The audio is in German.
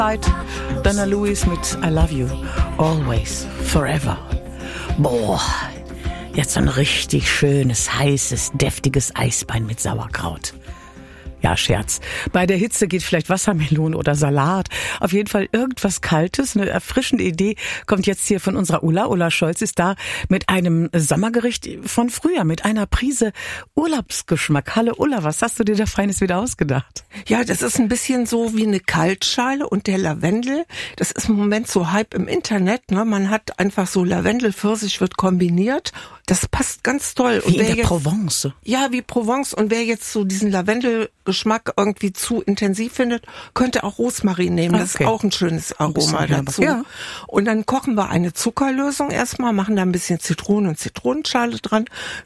Donna Lewis mit I Love You, Always, Forever. Boah, jetzt so ein richtig schönes, heißes, deftiges Eisbein mit Sauerkraut. Ja, Scherz. Bei der Hitze geht vielleicht Wassermelone oder Salat. Auf jeden Fall irgendwas Kaltes. Eine erfrischende Idee kommt jetzt hier von unserer Ulla. Ulla Scholz ist da mit einem Sommergericht von früher, mit einer Prise Urlaubsgeschmack. Hallo Ulla, was hast du dir da Feines wieder ausgedacht? Ja, das ist ein bisschen so wie eine Kaltschale und der Lavendel. Das ist im Moment so Hype im Internet. Ne? Man hat einfach so Lavendel, Pfirsich wird kombiniert. Das passt ganz toll. Wie in der Provence. Ja, wie Provence. Und wer jetzt so diesen Lavendelgeschmack irgendwie zu intensiv findet, könnte auch Rosmarin nehmen. Das ist auch ein schönes Aroma dazu. Ja. Und dann kochen wir eine Zuckerlösung erstmal, machen da ein bisschen Zitrone und Zitronenschale dran,